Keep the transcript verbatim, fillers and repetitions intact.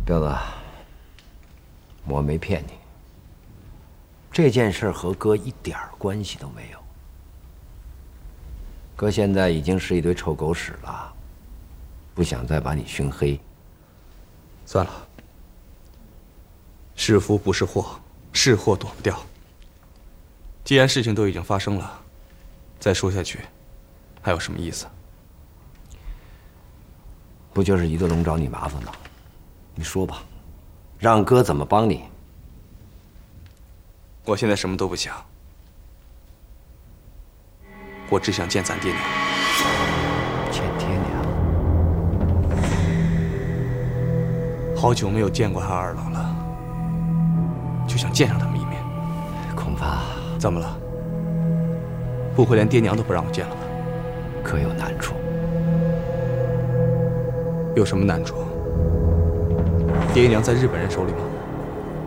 彪子，我没骗你，这件事和哥一点关系都没有。哥现在已经是一堆臭狗屎了，不想再把你熏黑。 算了，是福不是祸，是祸躲不掉。既然事情都已经发生了，再说下去，还有什么意思？ 不就是一个龙找你麻烦吗？你说吧，让哥怎么帮你？ 我现在什么都不想，我只想见咱爹娘。 见爹娘？ 好久没有见过俺二郎了，就想见上他们一面。 恐怕怎么了？不会连爹娘都不让我见了吧？ 可有难处。 有什么难处？爹娘在日本人手里吗？